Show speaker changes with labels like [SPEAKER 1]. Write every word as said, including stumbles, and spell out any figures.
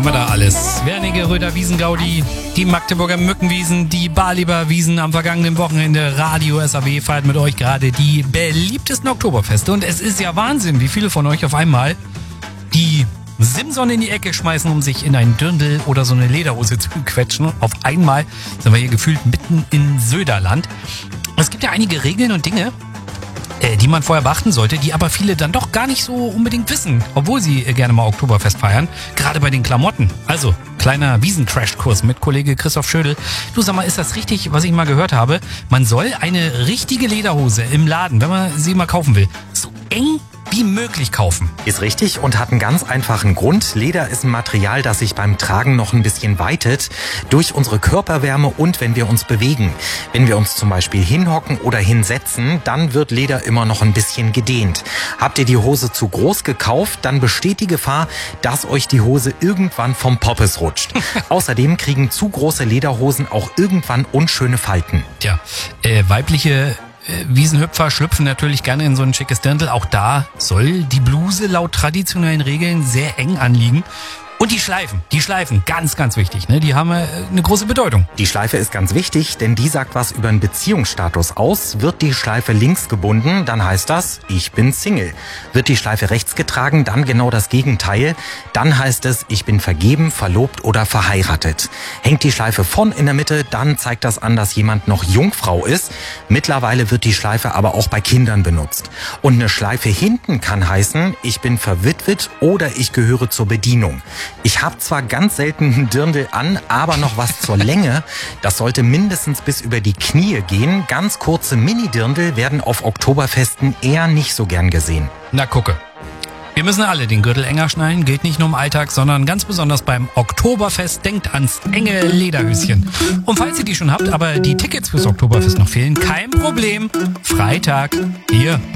[SPEAKER 1] haben wir da alles? Wernigeröder Röder Wiesengaudi, die Magdeburger Mückenwiesen, die Balieber Wiesen am vergangenen Wochenende. Radio S A W feiert mit euch gerade die beliebtesten Oktoberfeste. Und es ist ja Wahnsinn, wie viele von euch auf einmal die Simson in die Ecke schmeißen, um sich in einen Dirndl oder so eine Lederhose zu quetschen. Auf einmal sind wir hier gefühlt mitten in Söderland. Es gibt ja einige Regeln und Dinge, die man vorher beachten sollte, die aber viele dann doch gar nicht so unbedingt wissen, obwohl sie gerne mal Oktoberfest feiern. Gerade bei den Klamotten. Also, kleiner Wiesen-Crash-Kurs mit Kollege Christoph Schödel. Du, sag mal, ist das richtig, was ich mal gehört habe? Man soll eine richtige Lederhose im Laden, wenn man sie mal kaufen will, so eng wie möglich kaufen.
[SPEAKER 2] Ist richtig und hat einen ganz einfachen Grund. Leder ist ein Material, das sich beim Tragen noch ein bisschen weitet durch unsere Körperwärme und wenn wir uns bewegen. Wenn wir uns zum Beispiel hinhocken oder hinsetzen, dann wird Leder immer noch ein bisschen gedehnt. Habt ihr die Hose zu groß gekauft, dann besteht die Gefahr, dass euch die Hose irgendwann vom Poppes rutscht. Außerdem kriegen zu große Lederhosen auch irgendwann unschöne Falten.
[SPEAKER 1] Tja, äh, weibliche Wiesenhüpfer schlüpfen natürlich gerne in so ein schickes Dirndl. Auch da soll die Bluse laut traditionellen Regeln sehr eng anliegen. Und die Schleifen, die Schleifen, ganz, ganz wichtig, ne? Die haben äh, eine große Bedeutung.
[SPEAKER 2] Die Schleife ist ganz wichtig, denn die sagt was über einen Beziehungsstatus aus. Wird die Schleife links gebunden, dann heißt das, ich bin Single. Wird die Schleife rechts getragen, dann genau das Gegenteil. Dann heißt es, ich bin vergeben, verlobt oder verheiratet. Hängt die Schleife vorn in der Mitte, dann zeigt das an, dass jemand noch Jungfrau ist. Mittlerweile wird die Schleife aber auch bei Kindern benutzt. Und eine Schleife hinten kann heißen, ich bin verwitwet oder ich gehöre zur Bedienung. Ich habe zwar ganz selten einen Dirndl an, aber noch was zur Länge. Das sollte mindestens bis über die Knie gehen. Ganz kurze Mini-Dirndl werden auf Oktoberfesten eher nicht so gern gesehen.
[SPEAKER 1] Na gucke. Wir müssen alle den Gürtel enger schnallen, gilt nicht nur im Alltag, sondern ganz besonders beim Oktoberfest. Denkt ans enge Lederhöschen. Und falls ihr die schon habt, aber die Tickets fürs Oktoberfest noch fehlen, kein Problem. Freitag hier